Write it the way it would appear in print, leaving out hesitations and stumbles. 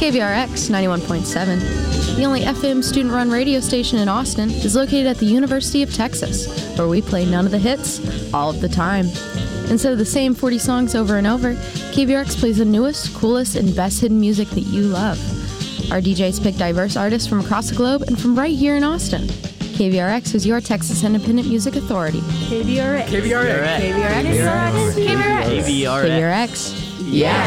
KVRX 91.7, the only FM student-run radio station in Austin, is located at the University of Texas, where we play none of the hits, all of the time. Instead of the same 40 songs over and over, KVRX plays the newest, coolest, and best hidden music that you love. Our DJs pick diverse artists from across the globe and from right here in Austin. KVRX is your Texas Independent Music Authority. KVRX. KVRX. KVRX. KVRX. KVRX. Yeah.